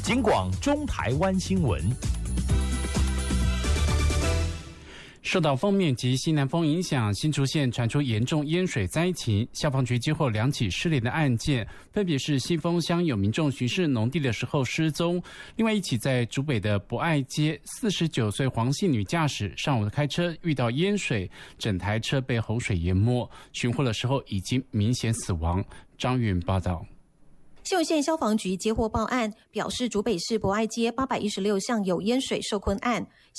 警广中台湾新闻。 受到锋面及西南风影响，新竹县传出严重淹水灾情。消防局接获2起失联的案件，分别是新丰乡有民众巡视农地的时候失踪，另外1起在竹北的博爱街，49岁黄姓女驾驶上午开车遇到淹水，整台车被洪水淹没，寻获的时候已经明显死亡。张云报道。 新竹县消防局接获报案，表示竹北市博爱街816巷有淹水受困案。